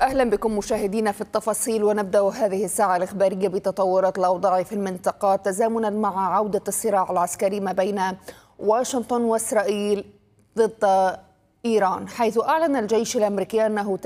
أهلا بكم مشاهدينا في التفاصيل، ونبدأ هذه الساعة الإخبارية بتطورات الأوضاع في المنطقة تزامنا مع عودة الصراع العسكري ما بين واشنطن وإسرائيل ضد إيران، حيث أعلن الجيش الأمريكي أنه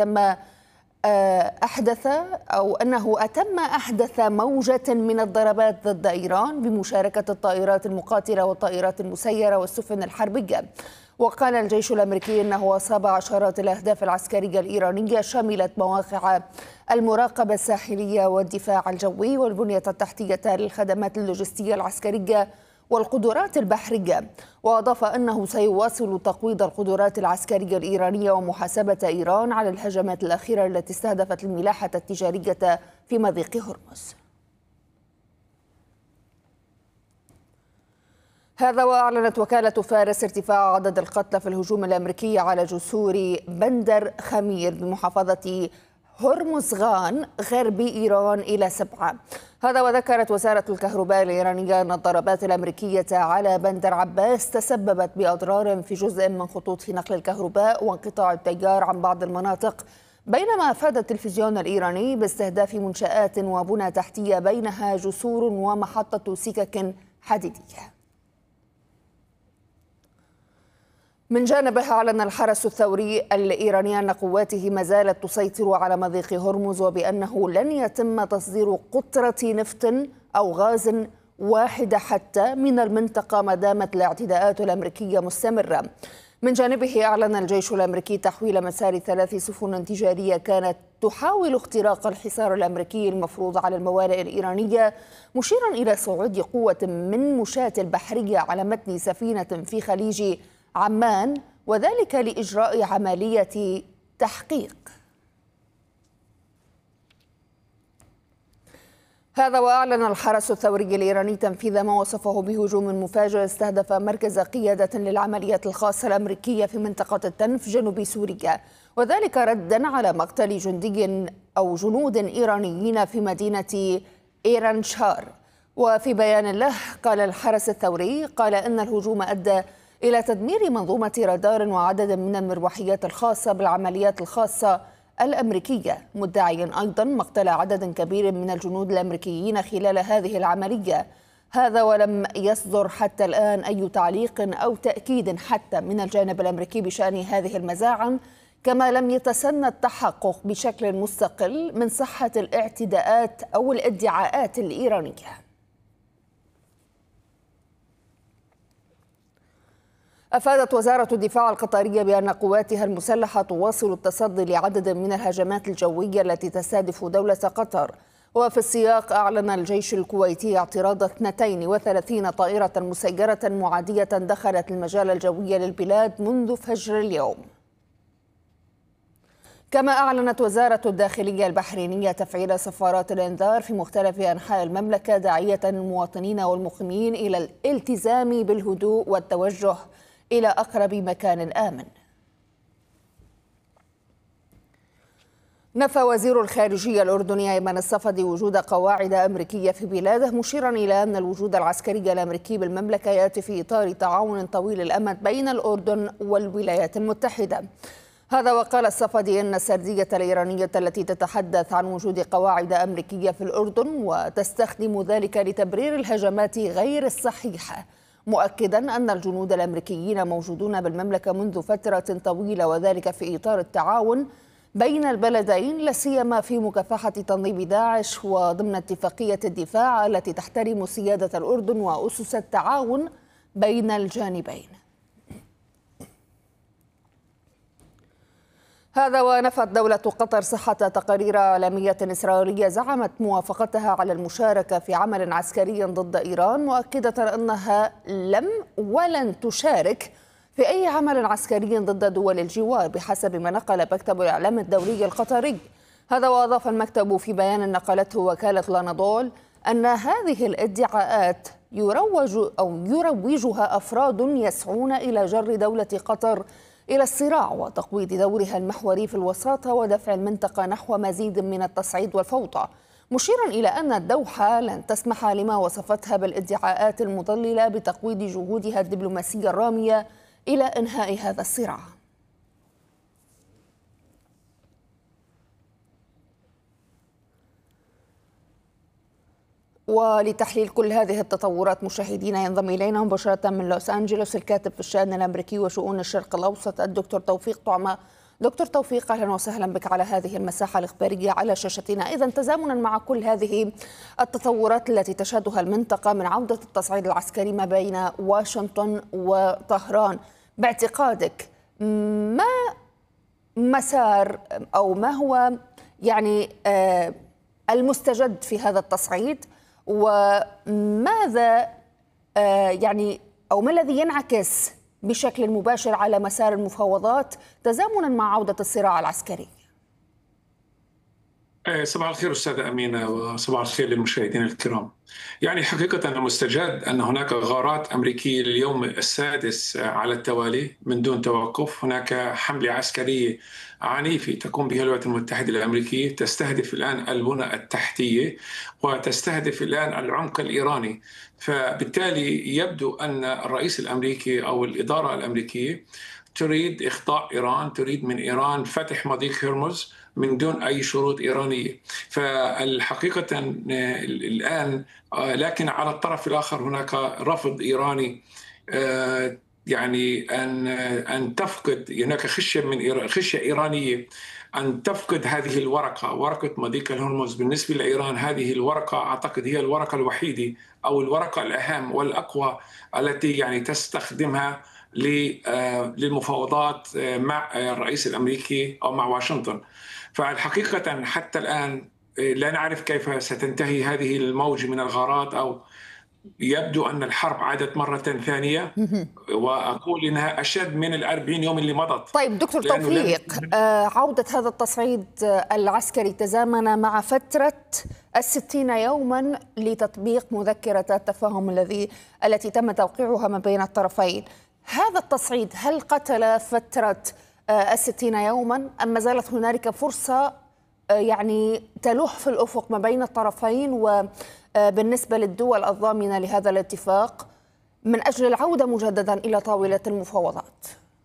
أتم أحدث موجة من الضربات ضد إيران بمشاركة الطائرات المقاتلة والطائرات المسيرة والسفن الحربية. وقال الجيش الأمريكي أنه أصاب عشرات الأهداف العسكرية الإيرانية، شملت مواقع المراقبة الساحلية والدفاع الجوي والبنية التحتية للخدمات اللوجستية العسكرية والقدرات البحرية. وأضاف أنه سيواصل تقويض القدرات العسكرية الإيرانية ومحاسبة إيران على الهجمات الأخيرة التي استهدفت الملاحة التجارية في مضيق هرمز. هذا وأعلنت وكالة فارس ارتفاع عدد القتلى في الهجوم الأمريكي على جسور بندر خمير بمحافظة هرمزغان غرب إيران إلى 7. هذا وذكرت وزارة الكهرباء الإيرانية أن الضربات الأمريكية على بندر عباس تسببت بأضرار في جزء من خطوط نقل الكهرباء وانقطاع التيار عن بعض المناطق، بينما أفاد التلفزيون الإيراني باستهداف منشآت وبنى تحتية بينها جسور ومحطة سكك حديدية. من جانبه أعلن الحرس الثوري الإيراني أن قواته ما زالت تسيطر على مضيق هرمز، وبأنه لن يتم تصدير قطرة نفط أو غاز واحدة حتى من المنطقة ما دامت الاعتداءات الأمريكية مستمرة. من جانبه أعلن الجيش الأمريكي تحويل مسار 3 سفن تجارية كانت تحاول اختراق الحصار الأمريكي المفروض على الموانئ الإيرانية، مشيرا إلى صعود قوة من مشاة البحرية على متن سفينة في خليج عمان، وذلك لإجراء عملية تحقيق. هذا وأعلن الحرس الثوري الإيراني تنفيذ ما وصفه بهجوم مفاجئ استهدف مركز قيادة للعمليات الخاصة الأمريكية في منطقة التنف جنوب سوريا، وذلك ردا على مقتل جندي أو جنود إيرانيين في مدينة إيرانشار. وفي بيان له قال الحرس الثوري أن الهجوم أدى إلى تدمير منظومة رادار وعدد من المروحيات الخاصة بالعمليات الخاصة الأمريكية، مدعيا أيضا مقتل عدد كبير من الجنود الأمريكيين خلال هذه العملية. هذا ولم يصدر حتى الآن أي تعليق أو تأكيد حتى من الجانب الأمريكي بشأن هذه المزاعم، كما لم يتسنى التحقق بشكل مستقل من صحة الاعتداءات أو الادعاءات الإيرانية. أفادت وزارة الدفاع القطرية بأن قواتها المسلحة تواصل التصدي لعدد من الهجمات الجوية التي تستهدف دولة قطر. وفي السياق أعلن الجيش الكويتي اعتراض 32 طائرة مسيرة معادية دخلت المجال الجوي للبلاد منذ فجر اليوم. كما أعلنت وزارة الداخلية البحرينية تفعيل صفارات الإنذار في مختلف أنحاء المملكة، داعية المواطنين والمقيمين إلى الالتزام بالهدوء والتوجه إلى أقرب مكان آمن. نفى وزير الخارجية الأردني أيمن الصفدي وجود قواعد أمريكية في بلاده، مشيرا إلى أن الوجود العسكري الأمريكي بالمملكة يأتي في إطار تعاون طويل الأمد بين الأردن والولايات المتحدة. هذا وقال الصفدي أن السردية الإيرانية التي تتحدث عن وجود قواعد أمريكية في الأردن وتستخدم ذلك لتبرير الهجمات غير الصحيحة، مؤكدا أن الجنود الأمريكيين موجودون بالمملكة منذ فترة طويلة، وذلك في إطار التعاون بين البلدين، لا سيما في مكافحة تنظيم داعش وضمن اتفاقية الدفاع التي تحترم سيادة الأردن وأسس التعاون بين الجانبين. هذا ونفت دولة قطر صحة تقارير إعلامية إسرائيلية زعمت موافقتها على المشاركة في عمل عسكري ضد إيران، مؤكدة أنها ولن تشارك في أي عمل عسكري ضد دول الجوار بحسب ما نقل مكتب الإعلام الدولي القطري. هذا وأضاف المكتب في بيان نقلته وكالة الأناضول أن هذه الادعاءات يروجها أفراد يسعون إلى جر دولة قطر إلى الصراع وتقويض دورها المحوري في الوساطة ودفع المنطقة نحو مزيد من التصعيد والفوضى، مشيرا إلى أن الدوحة لن تسمح لما وصفتها بالادعاءات المضللة بتقويض جهودها الدبلوماسية الرامية إلى إنهاء هذا الصراع. ولتحليل كل هذه التطورات مشاهدينا ينضم إلينا مباشرة من لوس أنجلوس الكاتب في الشأن الأمريكي وشؤون الشرق الأوسط الدكتور توفيق طعمة. دكتور توفيق، أهلا وسهلا بك على هذه المساحة الإخبارية على شاشتنا. إذن تزامنا مع كل هذه التطورات التي تشهدها المنطقة من عودة التصعيد العسكري ما بين واشنطن وطهران، باعتقادك ما مسار أو ما هو يعني المستجد في هذا التصعيد، وماذا يعني أو ما الذي ينعكس بشكل مباشر على مسار المفاوضات تزامنا مع عودة الصراع العسكري؟ صباح الخير أستاذة أمينة، وصباح الخير للمشاهدين الكرام. يعني حقيقة المستجد أن هناك غارات أمريكية لليوم السادس على التوالي من دون توقف. هناك حملة عسكرية عنيفة تقوم بها الولايات المتحدة الأمريكية، تستهدف الآن البنى التحتية وتستهدف الآن العمق الإيراني. فبالتالي يبدو أن الرئيس الأمريكي أو الإدارة الأمريكية تريد إخضاع إيران، تريد من إيران فتح مضيق هرمز من دون أي شروط إيرانية. فالحقيقة الآن لكن على الطرف الآخر هناك رفض إيراني، يعني أن تفقد، هناك خشية إيرانية أن تفقد هذه الورقة، ورقة مضيق الهرمز. بالنسبة لإيران هذه الورقة أعتقد هي الورقة الوحيدة أو الورقة الأهم والأقوى التي يعني تستخدمها للمفاوضات مع الرئيس الأمريكي أو مع واشنطن. فالحقيقة حتى الآن لا نعرف كيف ستنتهي هذه الموجة من الغارات، أو يبدو أن الحرب عادت مرة ثانية، وأقول إنها أشد من ال40 يوم اللي مضت. طيب دكتور توفيق، عودة هذا التصعيد العسكري تزامن مع فترة 60 يوما لتطبيق مذكرة التفاهم التي تم توقيعها ما بين الطرفين. هذا التصعيد هل قتل فترة 60 يوما أم ما زالت هنالك فرصة يعني تلوح في الأفق ما بين الطرفين وبالنسبة للدول الضامنة لهذا الاتفاق من أجل العودة مجددا إلى طاولة المفاوضات؟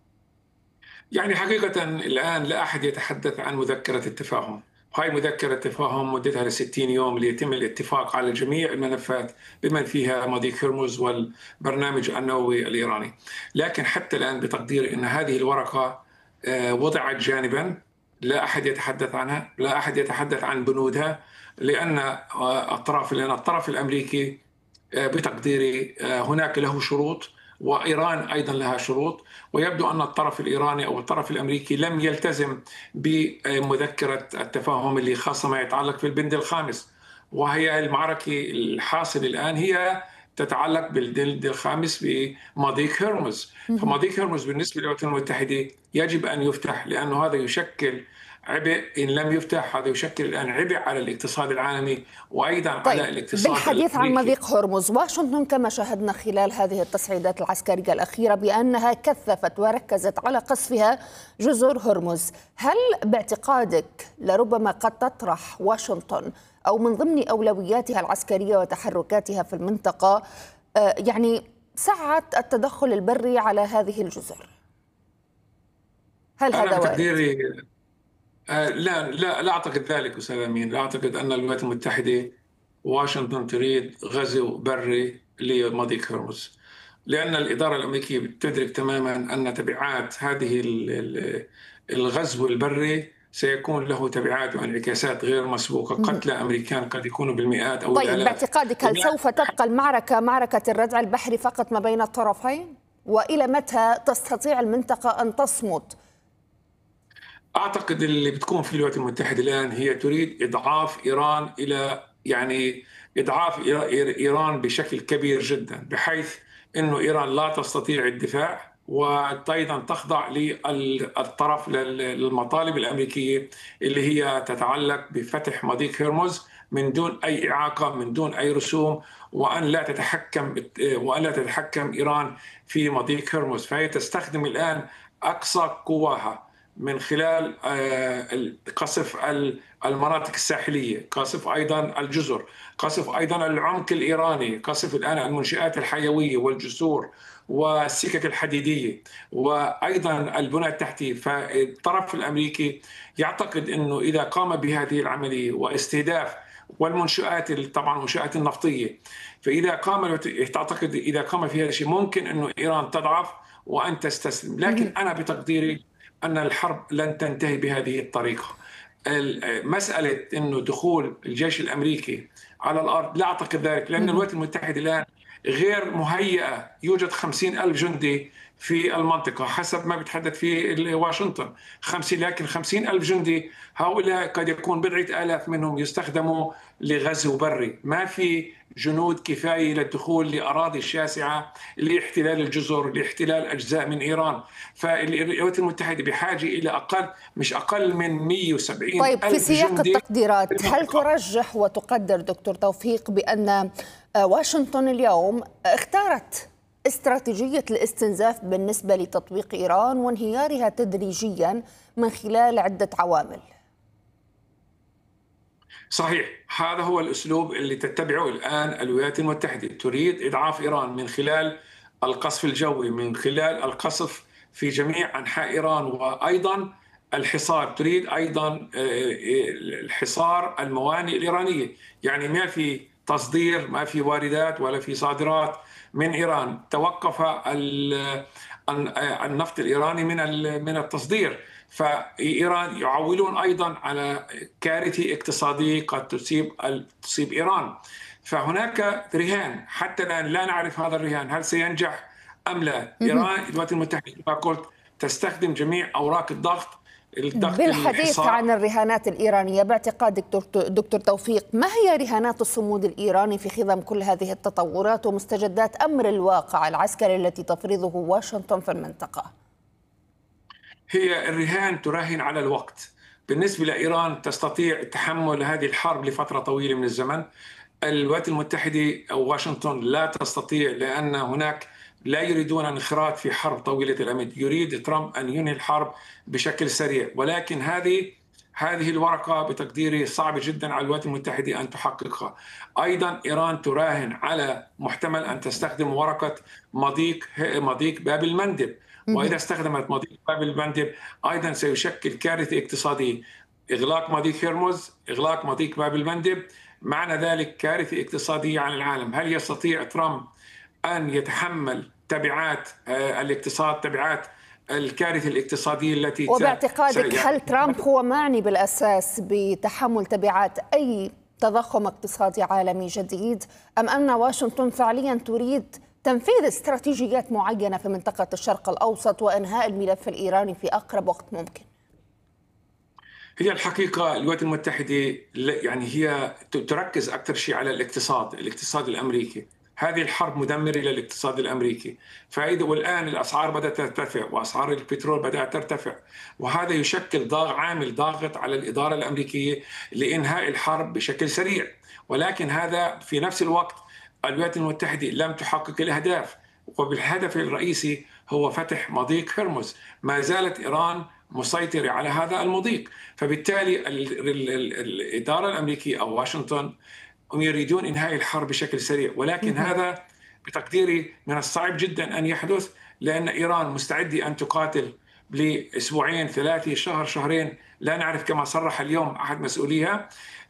يعني حقيقة الآن لا أحد يتحدث عن مذكرة التفاهم. هاي مذكرة تفاهم مدتها 60 يوم ليتم الاتفاق على جميع الملفات بمن فيها مضيق هرمز والبرنامج النووي الإيراني. لكن حتى الآن بتقدير أن هذه الورقة وضعت جانبا، لا أحد يتحدث عنها، لا أحد يتحدث عن بنودها، لأن الطرف الأمريكي بتقديري هناك له شروط، وإيران أيضا لها شروط، ويبدو أن الطرف الإيراني أو الطرف الأمريكي لم يلتزم بمذكرة التفاهم اللي خاصة ما يتعلق في البند الخامس. وهي المعركة الحاصل الآن هي تتعلق بالبند الخامس بمضيق هرمز. فمضيق هرمز بالنسبة للولايات المتحدة يجب أن يفتح، لأنه هذا يشكل عبء. إن لم يفتح هذا يشكل الآن عبء على الاقتصاد العالمي وأيضا على الاقتصاد بالحديث عن مضيق هرمز، واشنطن كما شاهدنا خلال هذه التصعيدات العسكرية الأخيرة بأنها كثفت وركزت على قصفها جزر هرمز. هل باعتقادك لربما قد تطرح واشنطن أو من ضمن أولوياتها العسكرية وتحركاتها في المنطقة يعني سعة التدخل البري على هذه الجزر؟ هل هذا وارد؟ لا أعتقد ذلك أستاذ أمين. لا أعتقد أن الولايات المتحدة واشنطن تريد غزو بري لمضيق هرمز، لأن الإدارة الأمريكية تدرك تماما أن تبعات هذه الغزو البري سيكون له تبعات وانعكاسات غير مسبوقة. قتلى أمريكان قد يكونوا بالمئات أو الآلاف. طيب باعتقادك هل سوف تبقى المعركة معركة الردع البحري فقط ما بين الطرفين؟ وإلى متى تستطيع المنطقة أن تصمت؟ أعتقد اللي بتكون في الولايات المتحدة الآن هي تريد إضعاف إيران إلى إضعاف إيران بشكل كبير جدا، بحيث أنه إيران لا تستطيع الدفاع وأيضا تخضع للطرف للمطالب الأمريكية اللي هي تتعلق بفتح مضيق هرمز من دون أي إعاقة، من دون أي رسوم، وأن لا تتحكم إيران في مضيق هرمز. فهي تستخدم الآن أقصى قواها من خلال قصف المناطق الساحلية، قصف أيضا الجزر، قصف أيضا العمق الإيراني، قصف الآن المنشآت الحيوية والجسور والسكك الحديدية وأيضا البنى التحتية. فالطرف الأمريكي يعتقد أنه إذا قام بهذه العملية واستهداف والمنشآت طبعا المنشآت النفطية. فإذا قام تعتقد إذا قام في هذا الشيء ممكن أنه إيران تضعف وأن تستسلم، لكن أنا بتقديري أن الحرب لن تنتهي بهذه الطريقة. مسألة أنه دخول الجيش الأمريكي على الأرض لا أعتقد ذلك، لأن الولايات المتحدة الآن غير مهيئة. يوجد 50,000 جندي في المنطقة حسب ما بيتحدث فيه واشنطن 50، لكن 50,000 جندي هؤلاء قد يكون بضعة آلاف منهم يستخدموا لغزو بري، ما في جنود كفاية للدخول لأراضي شاسعة لاحتلال الجزر، لاحتلال أجزاء من إيران. فالولايات المتحدة بحاجة إلى مش أقل من 170 طيب، في ألف سياق جندي. التقديرات، هل ترجح وتقدر دكتور توفيق بأن واشنطن اليوم اختارت استراتيجية الاستنزاف بالنسبة لتطبيق إيران وانهيارها تدريجيا من خلال عدة عوامل؟ صحيح، هذا هو الأسلوب اللي تتبعه الآن الولايات المتحدة. تريد إضعاف إيران من خلال القصف الجوي، من خلال القصف في جميع أنحاء إيران، وأيضا الحصار. تريد أيضا الحصار الموانئ الإيرانية، يعني ما في تصدير، ما في واردات ولا في صادرات من إيران. توقف النفط الإيراني من التصدير. فإيران يعولون أيضا على كارثة اقتصادية قد تصيب إيران. فهناك رهان حتى الآن لا نعرف هذا الرهان هل سينجح أم لا. إيران الولايات المتحدة كما قلت تستخدم جميع أوراق الضغط. بالحديث عن الرهانات الإيرانية، باعتقاد دكتور توفيق، ما هي رهانات الصمود الإيراني في خضم كل هذه التطورات ومستجدات أمر الواقع العسكري التي تفرضه واشنطن في المنطقة؟ هي الرهان تراهن على الوقت. بالنسبة لإيران تستطيع تحمل هذه الحرب لفترة طويلة من الزمن. الولايات المتحدة أو واشنطن لا تستطيع، لأن هناك لا يريدون انخراط في حرب طويلة الأمد. يريد ترامب أن ينهي الحرب بشكل سريع، ولكن هذه الورقة بتقديري صعب جدا على الولايات المتحدة أن تحققها. أيضا إيران تراهن على محتمل أن تستخدم ورقة مضيق باب المندب، وإذا استخدمت مضيق باب المندب أيضا سيشكل كارثة اقتصادية. إغلاق مضيق هرمز، إغلاق مضيق باب المندب، معنى ذلك كارثة اقتصادية على العالم. هل يستطيع ترامب أن يتحمل تبعات الاقتصاد، تبعات الكارثة الاقتصادية التي وباعتقادك هل ترامب هو معني بالأساس بتحمل تبعات أي تضخم اقتصادي عالمي جديد، أم أن واشنطن فعليا تريد تنفيذ استراتيجيات معينة في منطقة الشرق الأوسط وإنهاء الملف الإيراني في أقرب وقت ممكن؟ هي الحقيقة الولايات المتحدة يعني هي تركز أكثر شيء على الاقتصاد الأمريكي. هذه الحرب مدمرة للاقتصاد الأمريكي. والآن الأسعار بدأت ترتفع، وأسعار البترول بدأت ترتفع، وهذا يشكل عامل ضاغط على الإدارة الأمريكية لإنهاء الحرب بشكل سريع. ولكن هذا في نفس الوقت الولايات المتحدة لم تحقق الأهداف، وبالهدف الرئيسي هو فتح مضيق هرمز. ما زالت إيران مسيطرة على هذا المضيق. فبالتالي الإدارة الأمريكية أو واشنطن يريدون إنهاء الحرب بشكل سريع، ولكن هذا بتقديري من الصعب جدا أن يحدث، لأن إيران مستعدة أن تقاتل لأسبوعين، 3 شهر، شهرين، لا نعرف كما صرح اليوم أحد مسؤوليها.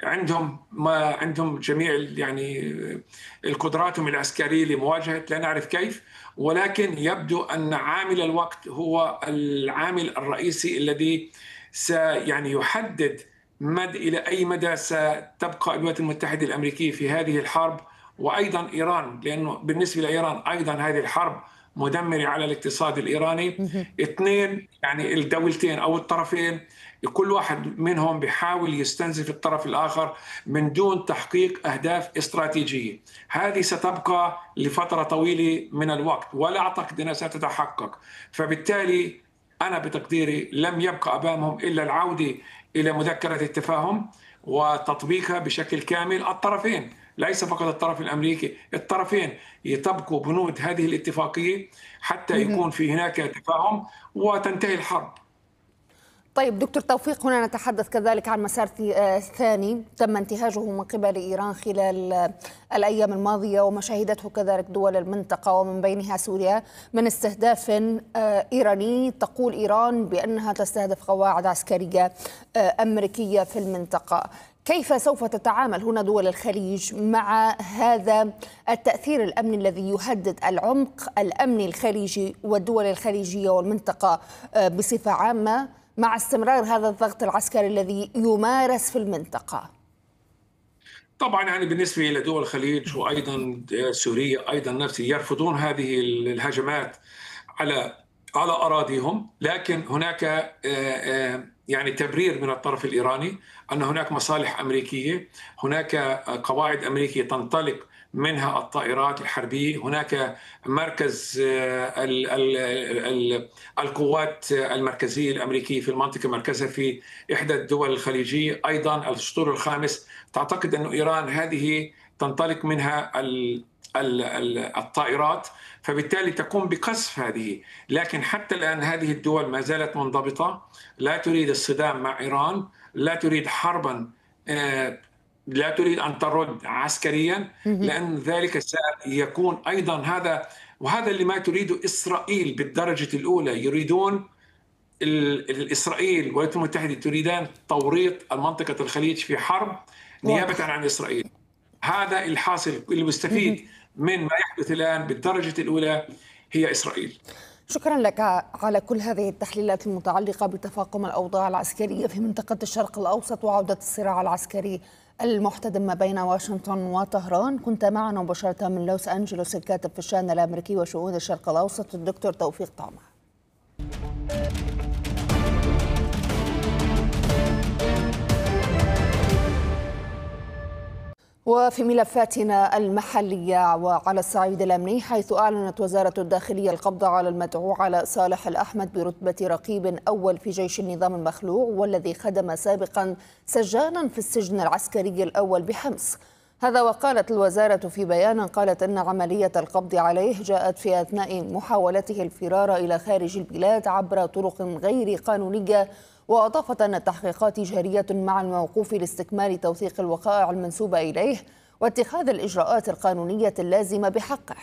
عندهم جميع يعني القدراتهم العسكرية لمواجهة لا نعرف كيف، ولكن يبدو أن عامل الوقت هو العامل الرئيسي الذي يعني يحدد إلى أي مدى ستبقى الولايات المتحدة الأمريكية في هذه الحرب، وأيضا إيران، لأنه بالنسبة لإيران أيضا هذه الحرب مدمرة على الاقتصاد الإيراني. اثنين، يعني الدولتين أو الطرفين كل واحد منهم بيحاول يستنزف الطرف الآخر من دون تحقيق أهداف استراتيجية. هذه ستبقى لفترة طويلة من الوقت، ولا أعتقد أنها ستتحقق. فبالتالي أنا بتقديري لم يبقى أمامهم إلا العودة إلى مذكرة التفاهم وتطبيقها بشكل كامل. الطرفين، ليس فقط الطرف الأمريكي، الطرفين يطبقوا بنود هذه الاتفاقية حتى يكون في هناك تفاهم وتنتهي الحرب. طيب دكتور توفيق، هنا نتحدث كذلك عن مسار ثاني تم انتهاجه من قبل إيران خلال الأيام الماضية وما شهدته كذلك دول المنطقة ومن بينها سوريا من استهداف إيراني. تقول إيران بأنها تستهدف قواعد عسكرية أمريكية في المنطقة. كيف سوف تتعامل هنا دول الخليج مع هذا التأثير الأمني الذي يهدد العمق الأمني الخليجي والدول الخليجية والمنطقة بصفة عامة مع استمرار هذا الضغط العسكري الذي يمارس في المنطقة؟ طبعا يعني بالنسبة لدول الخليج وأيضا سوريا أيضا نفسي يرفضون هذه الهجمات على أراضيهم، لكن هناك يعني تبرير من الطرف الإيراني أن هناك مصالح أمريكية، هناك قواعد أمريكية تنطلق منها الطائرات الحربية، هناك مركز القوات المركزية الأمريكية في المنطقة مركزها في إحدى الدول الخليجية، أيضا الأسطول الخامس. تعتقد أن إيران هذه تنطلق منها الطائرات، فبالتالي تقوم بقصف هذه. لكن حتى الآن هذه الدول ما زالت منضبطة، لا تريد الصدام مع إيران، لا تريد حربا، لا تريد أن ترد عسكريا، لأن ذلك سيكون أيضا وهذا اللي ما تريده إسرائيل بالدرجة الأولى. يريدون إسرائيل والولايات المتحدة تريدان توريط المنطقة الخليج في حرب نيابة عن إسرائيل. هذا الحاصل، المستفيد من ما يحدث الآن بالدرجة الأولى هي إسرائيل. شكرا لك على كل هذه التحليلات المتعلقة بتفاقم الأوضاع العسكرية في منطقة الشرق الأوسط وعودة الصراع العسكري المحتدم ما بين واشنطن وطهران. كنت معنا مباشرة من لوس أنجلوس الكاتب في الشأن الأمريكي وشؤون الشرق الأوسط الدكتور توفيق طعمة. وفي ملفاتنا المحلية وعلى الصعيد الأمني، حيث أعلنت وزارة الداخلية القبض على المدعو علاء صالح الأحمد برتبة رقيب أول في جيش النظام المخلوع، والذي خدم سابقا سجانا في السجن العسكري الأول بحمص. هذا وقالت الوزارة في بيان، قالت إن عملية القبض عليه جاءت في أثناء محاولته الفرار إلى خارج البلاد عبر طرق غير قانونية، وأضافت أن التحقيقات جارية مع الموقوف لاستكمال توثيق الوقائع المنسوبة إليه واتخاذ الإجراءات القانونية اللازمة بحقه.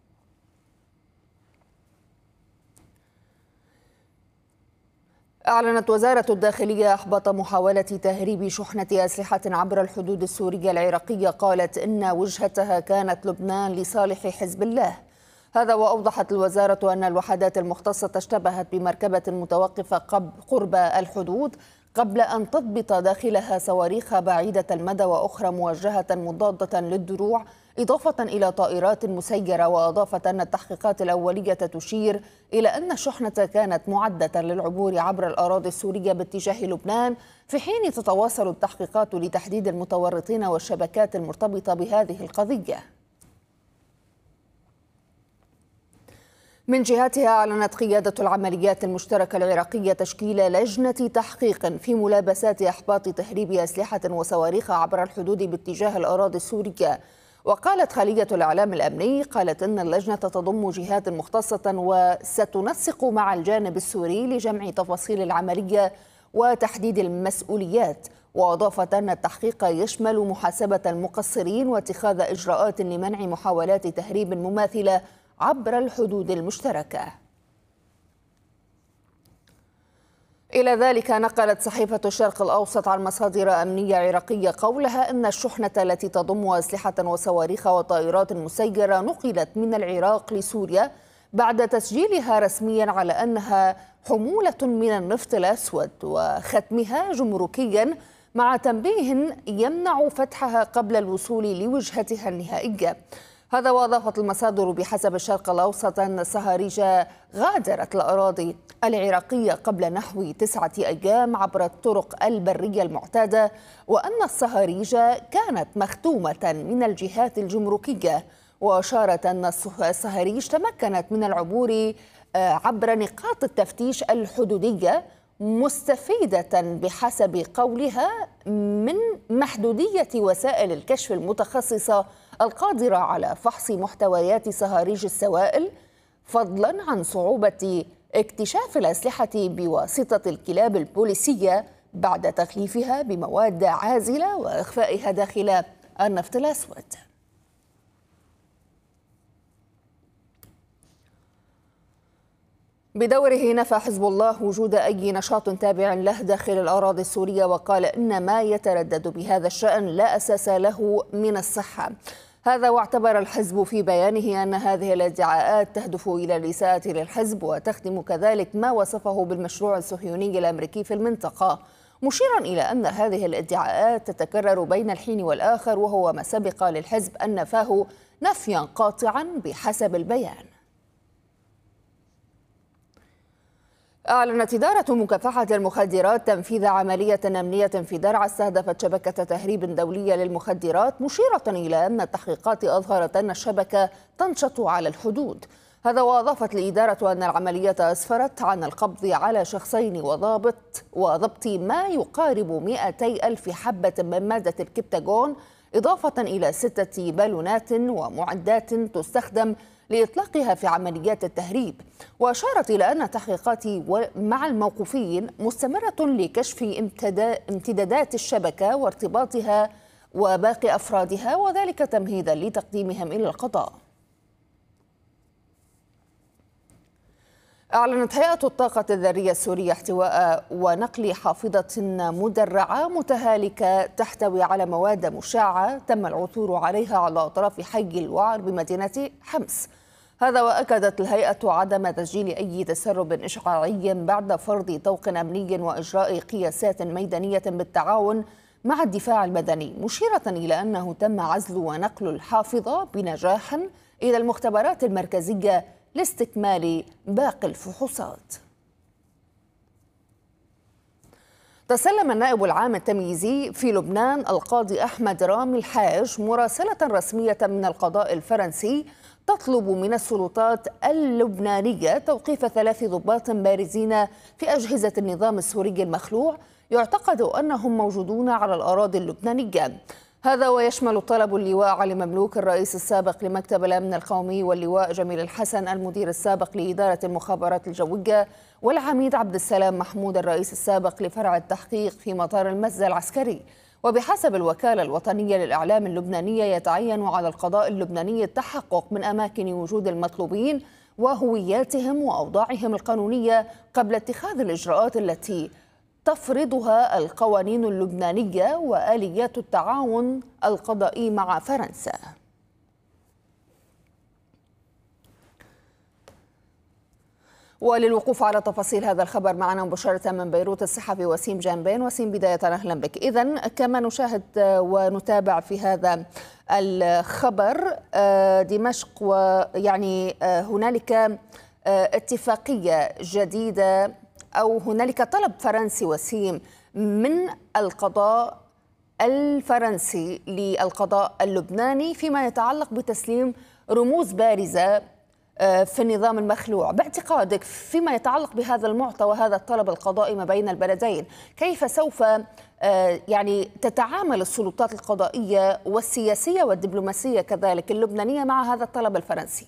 أعلنت وزارة الداخلية إحباط محاولة تهريب شحنة أسلحة عبر الحدود السورية العراقية، قالت إن وجهتها كانت لبنان لصالح حزب الله. هذا وأوضحت الوزارة أن الوحدات المختصة اشتبهت بمركبة متوقفة قرب الحدود قبل أن تضبط داخلها صواريخ بعيدة المدى وأخرى موجهة مضادة للدروع، إضافة إلى طائرات مسيرة. وأضافت أن التحقيقات الأولية تشير إلى أن الشحنة كانت معدة للعبور عبر الأراضي السورية باتجاه لبنان، في حين تتواصل التحقيقات لتحديد المتورطين والشبكات المرتبطة بهذه القضية. من جهتها أعلنت قيادة العمليات المشتركة العراقية تشكيل لجنة تحقيق في ملابسات إحباط تهريب أسلحة وصواريخ عبر الحدود باتجاه الأراضي السورية. وقالت خلية الإعلام الأمني، قالت إن اللجنة تضم جهات مختصة وستنسق مع الجانب السوري لجمع تفاصيل العملية وتحديد المسؤوليات. وأضافت أن التحقيق يشمل محاسبة المقصرين واتخاذ إجراءات لمنع محاولات تهريب مماثلة عبر الحدود المشتركة. إلى ذلك نقلت صحيفة الشرق الأوسط عن مصادر أمنية عراقية قولها إن الشحنة التي تضم أسلحة وصواريخ وطائرات مسيرة نقلت من العراق لسوريا بعد تسجيلها رسميا على أنها حمولة من النفط الأسود وختمها جمركيا، مع تنبيه يمنع فتحها قبل الوصول لوجهتها النهائية. هذا وأضافت المصادر بحسب الشرق الأوسط أن الصهاريج غادرت الأراضي العراقية قبل نحو 9 أيام عبر الطرق البرية المعتادة، وأن الصهاريج كانت مختومة من الجهات الجمركية. وأشارت أن الصهاريج تمكنت من العبور عبر نقاط التفتيش الحدودية، مستفيدة بحسب قولها من محدودية وسائل الكشف المتخصصة القادرة على فحص محتويات صهاريج السوائل، فضلا عن صعوبة اكتشاف الأسلحة بواسطة الكلاب البوليسية بعد تغليفها بمواد عازلة وإخفائها داخل النفط الأسود. بدوره نفى حزب الله وجود أي نشاط تابع له داخل الأراضي السورية، وقال إن ما يتردد بهذا الشأن لا أساس له من الصحة. هذا واعتبر الحزب في بيانه أن هذه الادعاءات تهدف إلى الإساءة للحزب وتخدم كذلك ما وصفه بالمشروع الصهيوني الأمريكي في المنطقة، مشيرا إلى أن هذه الادعاءات تتكرر بين الحين والآخر، وهو ما سبق للحزب أن نفاه نفيا قاطعا بحسب البيان. أعلنت إدارة مكافحة المخدرات تنفيذ عملية أمنية في درعا استهدفت شبكة تهريب دولية للمخدرات، مشيرة إلى أن التحقيقات أظهرت أن الشبكة تنشط على الحدود. هذا وأضافت الإدارة أن العملية أسفرت عن القبض على شخصين وضبط ما يقارب 200 ألف حبة من مادة الكبتاغون، إضافة إلى 6 بالونات ومعدات تستخدم لإطلاقها في عمليات التهريب. وأشارت إلى أن التحقيقات مع الموقوفين مستمرة لكشف امتدادات الشبكة وارتباطها وباقي أفرادها، وذلك تمهيدا لتقديمهم إلى القضاء. أعلنت هيئة الطاقة الذرية السورية احتواء ونقل حافظة مدرعة متهالكة تحتوي على مواد مشعة تم العثور عليها على أطراف حي الوعر بمدينة حمص. هذا وأكدت الهيئة عدم تسجيل أي تسرب إشعاعي بعد فرض طوق أمني وإجراء قياسات ميدانية بالتعاون مع الدفاع المدني، مشيرة إلى أنه تم عزل ونقل الحافظة بنجاح إلى المختبرات المركزية لاستكمال باقي الفحوصات. تسلم النائب العام التمييزي في لبنان القاضي أحمد رامي الحاج مراسلة رسمية من القضاء الفرنسي تطلب من السلطات اللبنانية توقيف 3 ضباط بارزين في أجهزة النظام السوري المخلوع يعتقد أنهم موجودون على الأراضي اللبنانية. هذا ويشمل طلب اللواء علي مملوك الرئيس السابق لمكتب الأمن القومي، واللواء جميل الحسن المدير السابق لإدارة المخابرات الجوية، والعميد عبد السلام محمود الرئيس السابق لفرع التحقيق في مطار المزة العسكري. وبحسب الوكالة الوطنية للإعلام اللبنانية يتعين على القضاء اللبناني التحقق من أماكن وجود المطلوبين وهوياتهم وأوضاعهم القانونية قبل اتخاذ الإجراءات التي تفرضها القوانين اللبنانية وآليات التعاون القضائي مع فرنسا. وللوقوف على تفاصيل هذا الخبر معنا مباشرة من بيروت الصحفي وسيم جانبين. وسيم، بداية أهلا بك. إذن كما نشاهد ونتابع في هذا الخبر دمشق، ويعني هنالك اتفاقية جديدة أو هنالك طلب فرنسي وسيم من القضاء الفرنسي للقضاء اللبناني فيما يتعلق بتسليم رموز بارزة في النظام المخلوع. باعتقادك فيما يتعلق بهذا المعطى وهذا الطلب القضائي ما بين البلدين، كيف سوف يعني تتعامل السلطات القضائية والسياسية والدبلوماسية كذلك اللبنانية مع هذا الطلب الفرنسي؟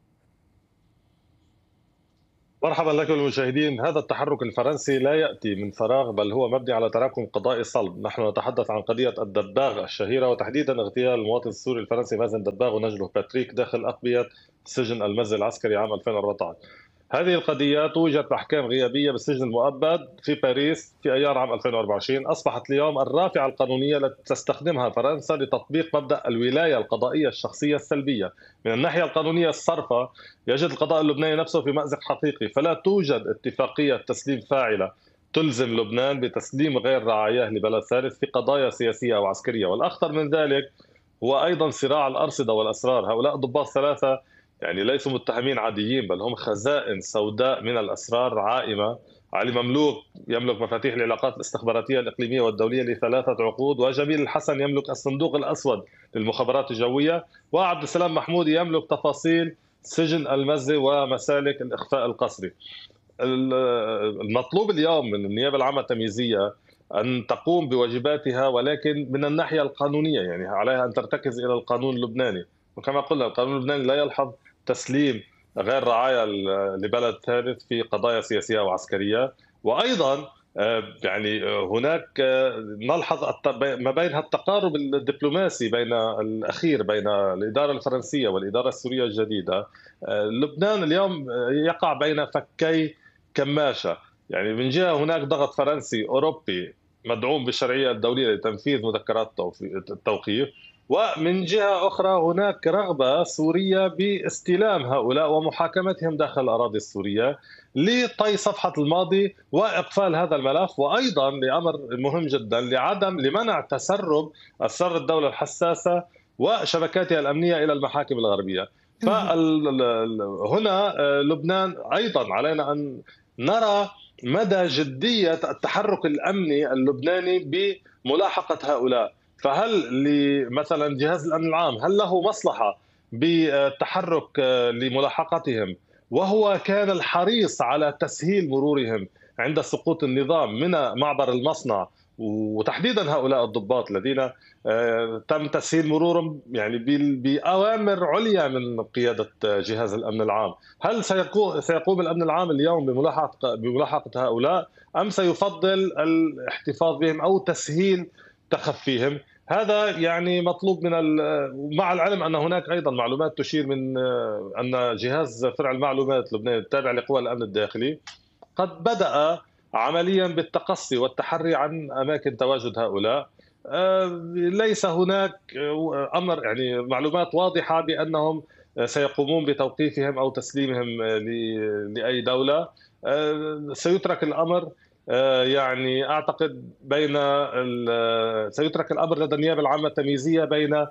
مرحبا لكم المشاهدين. هذا التحرك الفرنسي لا يأتي من فراغ، بل هو مبني على تراكم قضائي صلب. نحن نتحدث عن قضية الدباغ الشهيرة، وتحديدا اغتيال المواطن السوري الفرنسي مازن دباغ ونجله باتريك داخل أقبية سجن المزة العسكري عام 2014. هذه القضية توجد بأحكام غيابية بالسجن المؤبد في باريس في أيار عام 2024. أصبحت اليوم الرافعة القانونية التي تستخدمها فرنسا لتطبيق مبدأ الولاية القضائية الشخصية السلبية. من الناحية القانونية الصرفة يجد القضاء اللبناني نفسه في مأزق حقيقي، فلا توجد اتفاقية تسليم فاعلة تلزم لبنان بتسليم غير رعاياه لبلد ثالث في قضايا سياسية أو عسكرية. والأخطر من ذلك هو أيضا صراع الأرصدة والأسرار. هؤلاء الضباط 3 يعني ليسوا متهمين عاديين، بل هم خزائن سوداء من الأسرار عائمة. علي مملوك يملك مفاتيح العلاقات الاستخباراتية الإقليمية والدولية ل3 عقود، وجميل الحسن يملك الصندوق الأسود للمخابرات الجوية، وعبد السلام محمود يملك تفاصيل سجن المزة ومسالك الإخفاء القسري. المطلوب اليوم من النيابة العامة التمييزية أن تقوم بواجباتها، ولكن من الناحية القانونية، يعني عليها أن ترتكز إلى القانون اللبناني. وكما قلنا القانون اللبناني لا يلحظ تسليم غير رعاية لبلد ثالث في قضايا سياسية وعسكرية. وأيضا يعني هناك نلحظ ما بين التقارب الدبلوماسي الأخير بين الإدارة الفرنسية والإدارة السورية الجديدة. لبنان اليوم يقع بين فكي كماشة. يعني من جهة هناك ضغط فرنسي أوروبي مدعوم بالشرعية الدولية لتنفيذ مذكرات التوقيف، ومن جهة أخرى هناك رغبة سورية باستلام هؤلاء ومحاكمتهم داخل الأراضي السورية لطي صفحة الماضي وإقفال هذا الملف، وأيضا لأمر مهم جدا لمنع تسرب أسرار الدولة الحساسة وشبكاتها الأمنية إلى المحاكم الغربية. فهنا لبنان أيضا علينا أن نرى مدى جدية التحرك الأمني اللبناني بملاحقة هؤلاء. فهل مثلا جهاز الأمن العام هل له مصلحة بالتحرك لملاحقتهم، وهو كان الحريص على تسهيل مرورهم عند سقوط النظام من معبر المصنع، وتحديدا هؤلاء الضباط الذين تم تسهيل مرورهم يعني بأوامر عليا من قيادة جهاز الأمن العام؟ هل سيقوم الأمن العام اليوم بملاحقة هؤلاء، أم سيفضل الاحتفاظ بهم أو تسهيل تخفيهم؟ هذا يعني مطلوب مع العلم أن هناك أيضا معلومات تشير من أن جهاز فرع المعلومات اللبناني التابع لقوى الأمن الداخلي قد بدأ عمليا بالتقصي والتحري عن أماكن تواجد هؤلاء. ليس هناك أمر يعني معلومات واضحة بأنهم سيقومون بتوقيفهم أو تسليمهم لأي دولة. سيترك الأمر يعني أعتقد سيترك الأمر لدى النيابة العامة التمييزية بين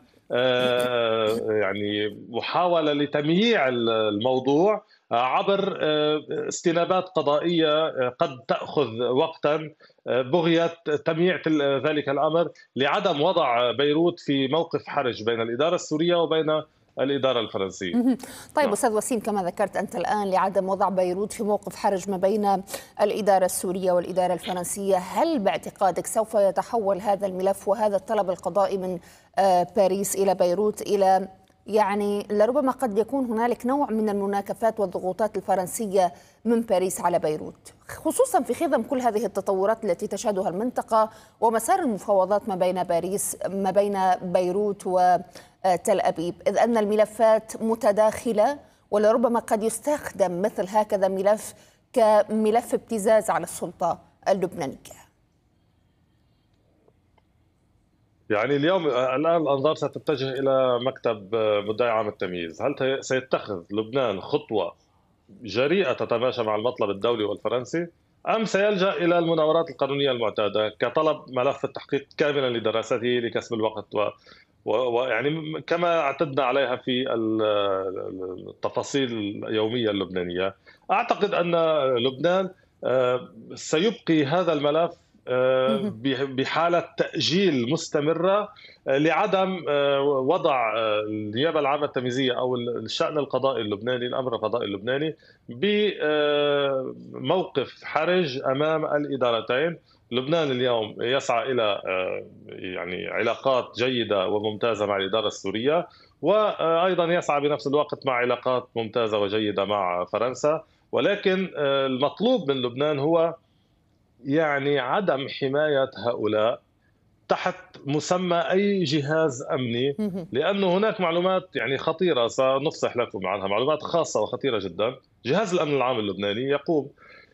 يعني محاولة لتمييع الموضوع عبر استنابات قضائية قد تأخذ وقتا بغية تمييع ذلك الأمر لعدم وضع بيروت في موقف حرج بين الإدارة السورية وبين الإدارة الفرنسية. طيب أستاذ وسيم، كما ذكرت أنت الآن لعدم وضع بيروت في موقف حرج ما بين الإدارة السورية والإدارة الفرنسية، هل باعتقادك سوف يتحول هذا الملف وهذا الطلب القضائي من باريس إلى بيروت إلى يعني لربما قد يكون هنالك نوع من المناكفات والضغوطات الفرنسية من باريس على بيروت، خصوصا في خضم كل هذه التطورات التي تشهدها المنطقة ومسار المفاوضات ما بين بيروت وتل أبيب، إذ أن الملفات متداخلة ولربما قد يستخدم مثل هكذا ملف كملف ابتزاز على السلطة اللبنانية؟ يعني اليوم الآن الأنظار ستتجه إلى مكتب مدعي عام التمييز. هل سيتخذ لبنان خطوة جريئة تتماشى مع المطلب الدولي والفرنسي، أم سيلجأ إلى المناورات القانونية المعتادة كطلب ملف التحقيق كاملا لدراسته لكسب الوقت ويعني كما اعتدنا عليها في التفاصيل اليومية اللبنانية؟ أعتقد أن لبنان سيبقي هذا الملف بحالة تأجيل مستمرة لعدم وضع النيابة العامة التمييزية أو الشأن القضائي اللبناني، الأمر القضائي اللبناني بموقف حرج أمام الإدارتين. لبنان اليوم يسعى إلى يعني علاقات جيدة وممتازة مع الإدارة السورية، وأيضا يسعى بنفس الوقت مع علاقات ممتازة وجيدة مع فرنسا، ولكن المطلوب من لبنان هو يعني عدم حماية هؤلاء تحت مسمى أي جهاز أمني، لأنه هناك معلومات يعني خطيرة سنفصح لكم عنها، معلومات خاصة وخطيرة جدا. جهاز الأمن العام اللبناني يقوم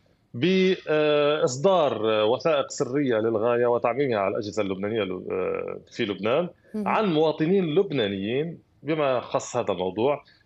بإصدار وثائق سرية للغاية وتعميمها على الأجهزة اللبنانية في لبنان عن مواطنين لبنانيين بما خص هذا الموضوع،